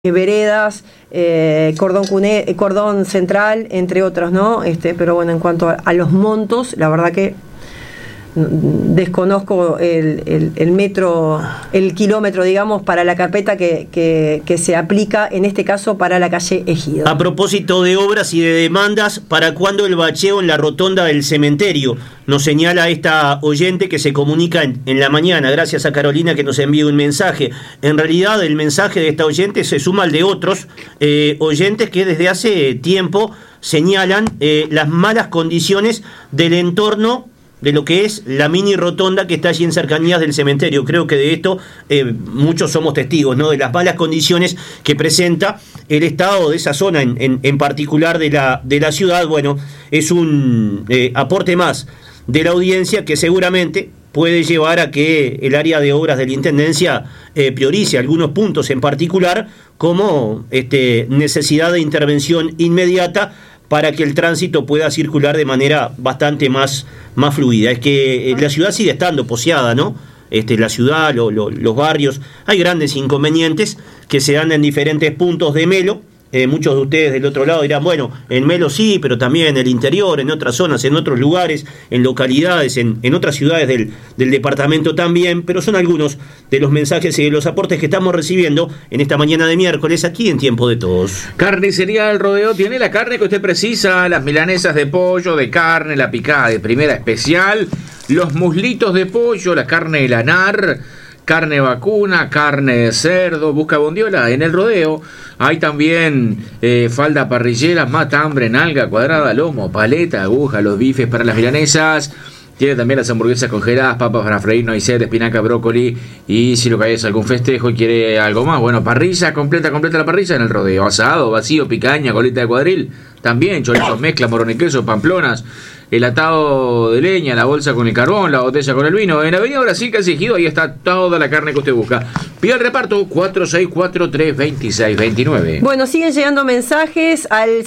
veredas, cordón central, entre otros, ¿no? Pero bueno, en cuanto a los montos, la verdad que desconozco el metro, el kilómetro, digamos, para la carpeta que se aplica, en este caso, para la calle Ejido. A propósito de obras y de demandas, ¿para cuándo el bacheo en la rotonda del cementerio? Nos señala esta oyente que se comunica en la mañana, gracias a Carolina que nos envía un mensaje. En realidad el mensaje de esta oyente se suma al de otros oyentes que desde hace tiempo señalan las malas condiciones del entorno de lo que es la mini rotonda que está allí en cercanías del cementerio. Creo que de esto muchos somos testigos, ¿no? De las malas condiciones que presenta el estado de esa zona, en particular de la ciudad. Bueno, es un aporte más de la audiencia que seguramente puede llevar a que el área de obras de la Intendencia priorice algunos puntos en particular como necesidad de intervención inmediata para que el tránsito pueda circular de manera bastante más fluida. Es que la ciudad sigue estando poseada, ¿no? La ciudad, los barrios, hay grandes inconvenientes que se dan en diferentes puntos de Melo. Muchos de ustedes del otro lado dirán, bueno, en Melo sí, pero también en el interior, en otras zonas, en otros lugares, en localidades, en otras ciudades del departamento también, pero son algunos de los mensajes y de los aportes que estamos recibiendo en esta mañana de miércoles aquí en Tiempo de Todos. Carnicería El Rodeo tiene la carne que usted precisa, las milanesas de pollo, de carne, la picada de primera especial, los muslitos de pollo, la carne de lanar, carne vacuna, carne de cerdo. Busca bondiola en El Rodeo. Hay también falda parrillera, matambre, nalga cuadrada, lomo, paleta, aguja, los bifes para las milanesas. Tiene también las hamburguesas congeladas, papas para freír, noisette, espinaca, brócoli. Y si lo que hay es algún festejo y quiere algo más, bueno, parrilla, completa la parrilla en El Rodeo. Asado, vacío, picaña, colita de cuadril. También chorizos, mezcla, morrón y queso, pamplonas. El atado de leña, la bolsa con el carbón, la botella con el vino. En Avenida Brasil, casi Ejido, ahí está toda la carne que usted busca. Pida el reparto 46432629. Bueno, siguen llegando mensajes al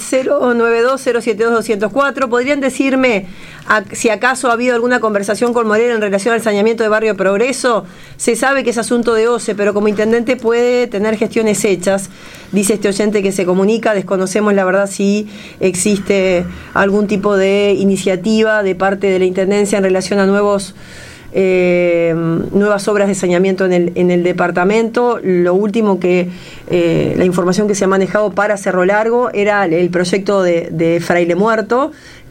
092-072-204. ¿Podrían decirme si acaso ha habido alguna conversación con Morera en relación al saneamiento de Barrio Progreso? Se sabe que es asunto de OCE, pero como intendente puede tener gestiones hechas. Dice este oyente que se comunica, desconocemos la verdad si existe algún tipo de iniciativa de parte de la Intendencia en relación a nuevas obras de saneamiento en el departamento. Lo último la información que se ha manejado para Cerro Largo era el proyecto de Fraile Muerto,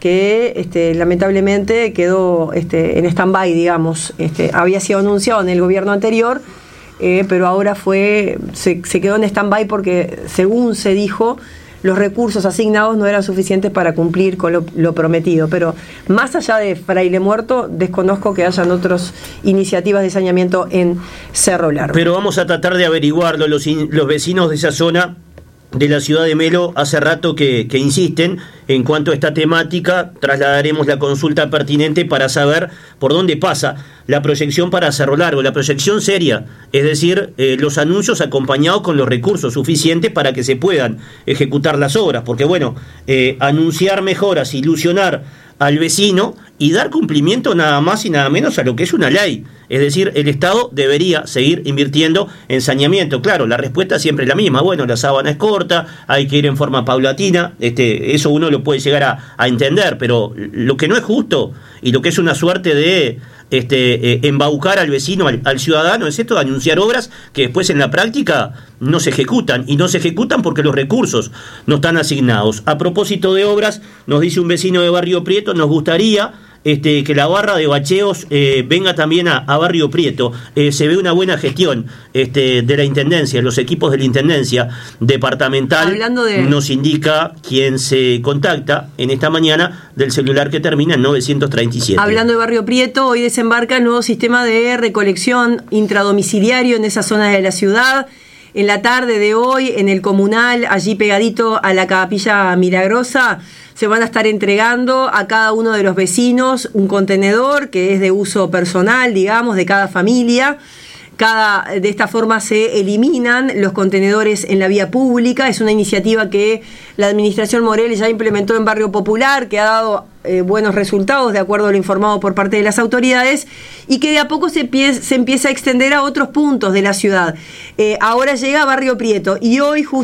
que lamentablemente quedó en stand-by, digamos. Había sido anunciado en el gobierno anterior, pero ahora se quedó en stand-by porque, según se dijo, los recursos asignados no eran suficientes para cumplir con lo prometido. Pero más allá de Fraile Muerto, desconozco que hayan otras iniciativas de saneamiento en Cerro Largo. Pero vamos a tratar de averiguarlo. Los vecinos de esa zona de la ciudad de Melo hace rato que insisten en cuanto a esta temática. Trasladaremos la consulta pertinente para saber por dónde pasa la proyección para Cerro Largo, la proyección seria, es decir, los anuncios acompañados con los recursos suficientes para que se puedan ejecutar las obras, porque bueno, anunciar mejoras, ilusionar al vecino y dar cumplimiento nada más y nada menos a lo que es una ley. Es decir, el Estado debería seguir invirtiendo en saneamiento. Claro, la respuesta siempre es la misma. Bueno, la sábana es corta, hay que ir en forma paulatina. Eso uno lo puede llegar a entender, pero lo que no es justo y lo que es una suerte de embaucar al vecino, al ciudadano, es esto de anunciar obras que después en la práctica no se ejecutan, y no se ejecutan porque los recursos no están asignados. A propósito de obras, nos dice un vecino de Barrio Prieto, nos gustaría que la barra de bacheos venga también a Barrio Prieto. Se ve una buena gestión de la Intendencia, los equipos de la Intendencia departamental. Nos indica quien se contacta en esta mañana del celular que termina en 937. Hablando de Barrio Prieto, hoy desembarca el nuevo sistema de recolección intradomiciliario en esa zona de la ciudad. En la tarde de hoy, en el comunal, allí pegadito a la Capilla Milagrosa, se van a estar entregando a cada uno de los vecinos un contenedor que es de uso personal, digamos, de cada familia. de esta forma se eliminan los contenedores en la vía pública. Es una iniciativa que la administración Morel ya implementó en Barrio Popular, que ha dado buenos resultados de acuerdo a lo informado por parte de las autoridades, y que de a poco se empieza a extender a otros puntos de la ciudad. Ahora llega a Barrio Prieto, y hoy